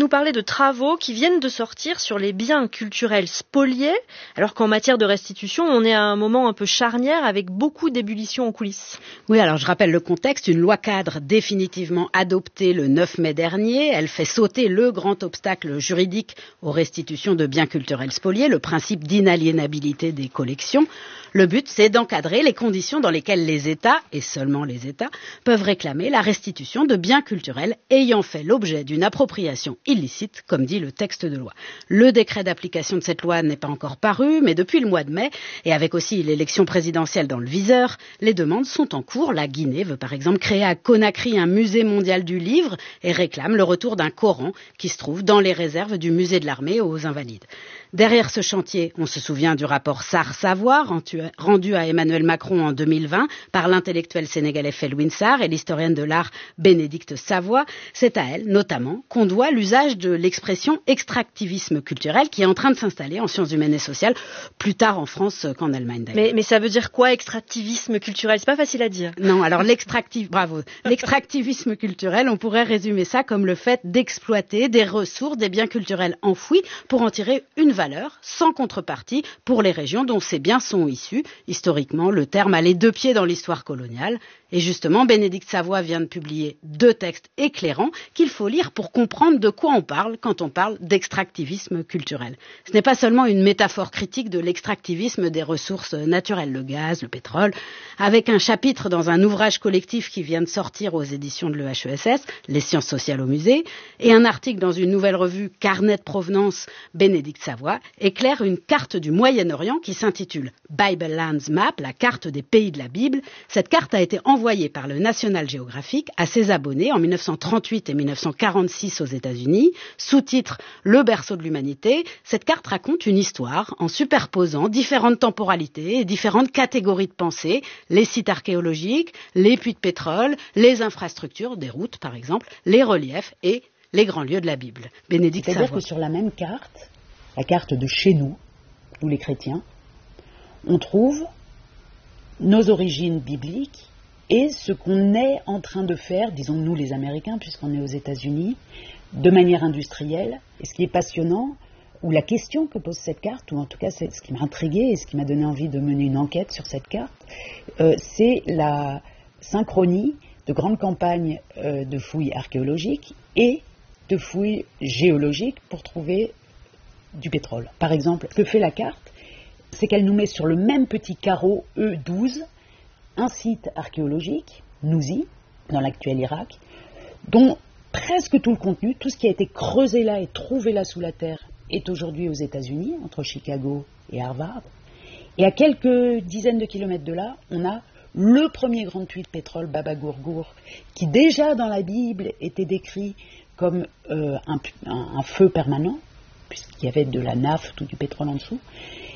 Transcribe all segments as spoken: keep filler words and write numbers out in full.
nous parler de travaux qui viennent de sortir sur les biens culturels spoliés, alors qu'en matière de restitution, on est à un moment un peu charnière avec beaucoup d'ébullition en coulisses. Oui, alors je rappelle le contexte. Une loi cadre définitivement adoptée le neuf mai dernier. Elle fait sauter le grand obstacle juridique aux restitutions de biens culturels spoliés, le principe d'inaliénabilité des collections. Le but, c'est d'encadrer les conditions dans lesquelles les États, et seulement les États, peuvent réclamer la restitution de biens culturels ayant fait l'objet d'une appropriation illicite, comme dit le texte de loi. Le décret d'application de cette loi n'est pas encore paru, mais depuis le mois de mai, et avec aussi l'élection présidentielle dans le viseur, les demandes sont en cours. La Guinée veut par exemple créer à Conakry un musée mondial du livre et réclame le retour d'un Coran qui se trouve dans les réserves du musée de l'armée aux Invalides. Derrière ce chantier, on se souvient du rapport Sarr-Savoie, rendu à Emmanuel Macron en deux mille vingt par l'intellectuel sénégalais Felwine Sarr et l'historienne de l'art Bénédicte Savoie. C'est à elle, notamment, qu'on doit l'usage de l'expression extractivisme culturel qui est en train de s'installer en sciences humaines et sociales, plus tard en France qu'en Allemagne d'ailleurs. Mais, mais ça veut dire quoi, extractivisme culturel? C'est pas facile à dire. Non, alors l'extractiv... bravo. L'extractivisme culturel, on pourrait résumer ça comme le fait d'exploiter des ressources, des biens culturels enfouis pour en tirer une valeur sans contrepartie pour les régions dont ces biens sont issus. Historiquement, le terme a les deux pieds dans l'histoire coloniale. Et justement, Bénédicte Savoie vient de publier deux textes éclairants qu'il faut lire pour comprendre de quoi on parle quand on parle d'extractivisme culturel. Ce n'est pas seulement une métaphore critique de l'extractivisme des ressources naturelles, le gaz, le pétrole, avec un chapitre dans un ouvrage collectif qui vient de sortir aux éditions de l'E H E S S, Les sciences sociales au musée, et un article dans une nouvelle revue, Carnet de provenance, Bénédicte Savoie, éclaire une carte du Moyen-Orient qui s'intitule Bible Lands Map, la carte des pays de la Bible. Cette carte a été envoyée par le National Geographic à ses abonnés en mille neuf cent trente-huit et mille neuf cent quarante-six aux États-Unis. Sous-titre Le berceau de l'humanité. Cette carte raconte une histoire en superposant différentes temporalités et différentes catégories de pensée, les sites archéologiques, les puits de pétrole, les infrastructures, des routes par exemple, les reliefs et les grands lieux de la Bible. Bénédicte Savoie. C'est-à-dire que sur la même carte, la carte de chez nous, nous les chrétiens, on trouve nos origines bibliques et ce qu'on est en train de faire, disons nous les Américains, puisqu'on est aux États-Unis, de manière industrielle. Et ce qui est passionnant, ou la question que pose cette carte, ou en tout cas c'est ce qui m'a intrigué et ce qui m'a donné envie de mener une enquête sur cette carte, euh, c'est la synchronie de grandes campagnes euh, de fouilles archéologiques et de fouilles géologiques pour trouver du pétrole. Par exemple, ce que fait la carte, c'est qu'elle nous met sur le même petit carreau E douze un site archéologique, Nouzi, dans l'actuel Irak, dont presque tout le contenu, tout ce qui a été creusé là et trouvé là sous la terre, est aujourd'hui aux États-Unis, entre Chicago et Harvard. Et à quelques dizaines de kilomètres de là, on a le premier grand puits de pétrole, Baba Gourgour, qui déjà dans la Bible était décrit comme euh, un, un, un feu permanent, puisqu'il y avait de la nafte ou du pétrole en dessous.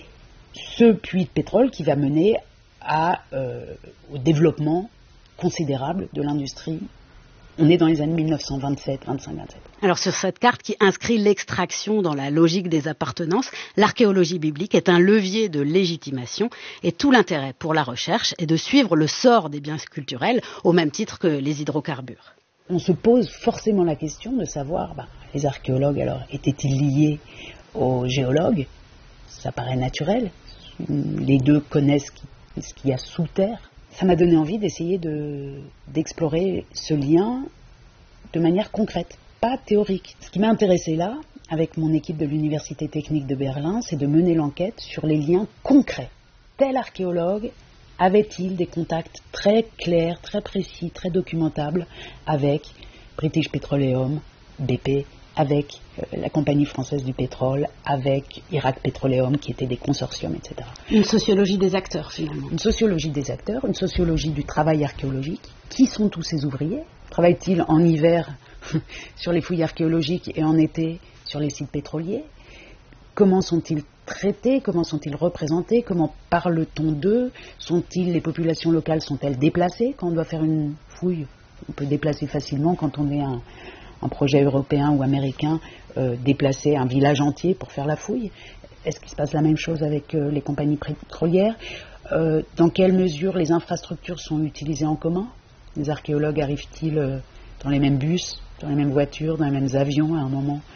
Ce puits de pétrole qui va mener à, euh, au développement considérable de l'industrie. On est dans les années mille neuf cent vingt-sept, vingt-cinq, vingt-sept. Alors sur cette carte qui inscrit l'extraction dans la logique des appartenances, l'archéologie biblique est un levier de légitimation et tout l'intérêt pour la recherche est de suivre le sort des biens culturels au même titre que les hydrocarbures. On se pose forcément la question de savoir, ben, les archéologues alors étaient-ils liés aux géologues? Ça paraît naturel. Les deux connaissent ce qu'il y a sous terre. Ça m'a donné envie d'essayer de, d'explorer ce lien de manière concrète, pas théorique. Ce qui m'a intéressé là, avec mon équipe de l'Université technique de Berlin, c'est de mener l'enquête sur les liens concrets. Tel archéologue avait-il des contacts très clairs, très précis, très documentables avec British Petroleum, B P, avec la Compagnie française du pétrole, avec Iraq Petroleum, qui étaient des consortiums, et cetera. Une sociologie des acteurs, finalement. Une sociologie des acteurs, une sociologie du travail archéologique. Qui sont tous ces ouvriers? Travaillent-ils en hiver sur les fouilles archéologiques et en été sur les sites pétroliers? Comment sont-ils traités? Comment sont-ils représentés? Comment parle-t-on d'eux? Sont-ils, les populations locales sont-elles déplacées quand on doit faire une fouille? On peut déplacer facilement quand on est un... un projet européen ou américain, euh, déplacer un village entier pour faire la fouille. Est-ce qu'il se passe la même chose avec euh, les compagnies pétrolières? euh, Dans quelle mesure les infrastructures sont utilisées en commun? Les archéologues arrivent-ils euh, dans les mêmes bus, dans les mêmes voitures, dans les mêmes avions à un moment